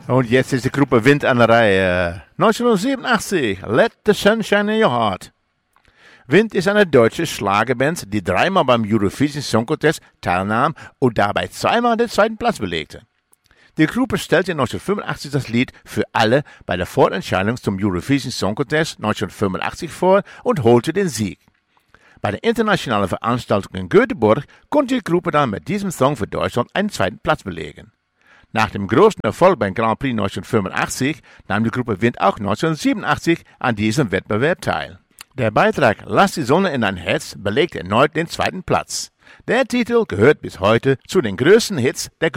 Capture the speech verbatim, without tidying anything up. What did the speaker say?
Und jetzt ist die Gruppe Wind an der Reihe. neunzehnhundertsiebenundachtzig, Let the Sun Shine in Your Heart. Wind ist eine deutsche Schlagerband, die dreimal beim Eurovision Song Contest teilnahm und dabei zweimal den zweiten Platz belegte. Die Gruppe stellte neunzehnhundertfünfundachtzig das Lied Für alle bei der Vorentscheidung zum Eurovision Song Contest neunzehnhundertfünfundachtzig vor und holte den Sieg. Bei der internationalen Veranstaltung in Göteborg konnte die Gruppe dann mit diesem Song für Deutschland einen zweiten Platz belegen. Nach dem großen Erfolg beim Grand Prix neunzehnhundertfünfundachtzig nahm die Gruppe Wind auch neunzehnhundertsiebenundachtzig an diesem Wettbewerb teil. Der Beitrag Lass die Sonne in dein Herz belegte erneut den zweiten Platz. Der Titel gehört bis heute zu den größten Hits der